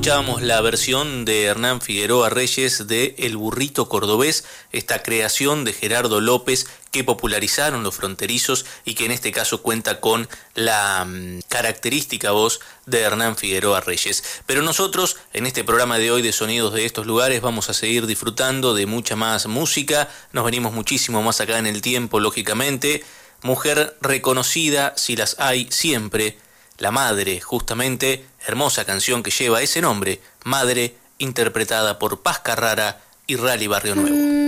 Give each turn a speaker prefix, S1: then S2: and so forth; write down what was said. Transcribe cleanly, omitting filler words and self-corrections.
S1: Escuchábamos la versión de Hernán Figueroa Reyes de El Burrito Cordobés, esta creación de Gerardo López que popularizaron los fronterizos y que en este caso cuenta con la característica voz de Hernán Figueroa Reyes. Pero nosotros en este programa de hoy de Sonidos de estos lugares vamos a seguir disfrutando de mucha más música, nos venimos muchísimo más acá en el tiempo, lógicamente. Mujer reconocida, si las hay, siempre. La Madre, justamente, hermosa canción que lleva ese nombre, Madre, interpretada por Paz Carrara y Rally Barrio Nuevo.